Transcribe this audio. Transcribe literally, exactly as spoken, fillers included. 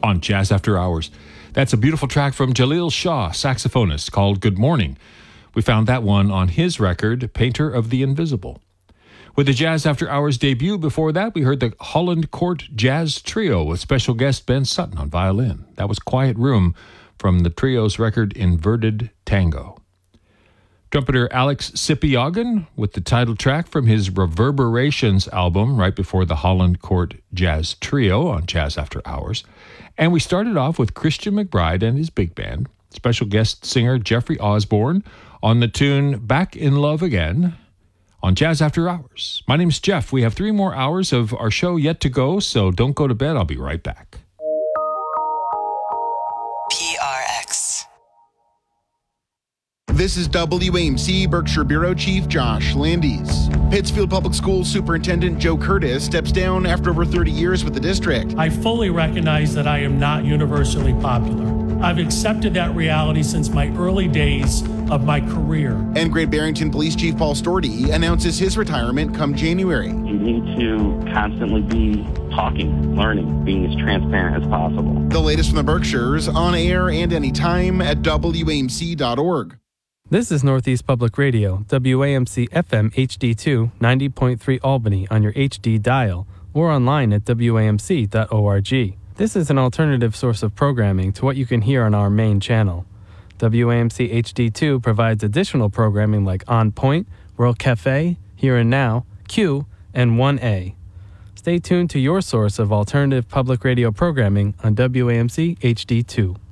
on Jazz After Hours. That's a beautiful track from Jaleel Shaw, saxophonist, called Good Morning. We found that one on his record, Painter of the Invisible. With the Jazz After Hours debut before that, we heard the Holland Court Jazz Trio with special guest Ben Sutton on violin. That was Quiet Room from the trio's record Inverted Tango. Trumpeter Alex Sipiagin with the title track from his Reverberations album right before the Holland Court Jazz Trio on Jazz After Hours. And we started off with Christian McBride and his big band, special guest singer Jeffrey Osborne on the tune Back in Love Again on Jazz After Hours. My name's Jeff. We have three more hours of our show yet to go, so don't go to bed. I'll be right back. P R X. This is W A M C Berkshire Bureau Chief Josh Landis. Pittsfield Public Schools Superintendent Joe Curtis steps down after over thirty years with the district. I fully recognize that I am not universally popular. I've accepted that reality since my early days of my career. And Great Barrington Police Chief Paul Storty announces his retirement come January. You need to constantly be talking, learning, being as transparent as possible. The latest from the Berkshires, on air and anytime at W A M C dot org. This is Northeast Public Radio, W A M C F M H D two, ninety point three Albany on your H D dial, or online at W A M C dot org. This is an alternative source of programming to what you can hear on our main channel. W A M C H D two provides additional programming like On Point, World Cafe, Here and Now, Q, and one A. Stay tuned to your source of alternative public radio programming on W A M C H D two.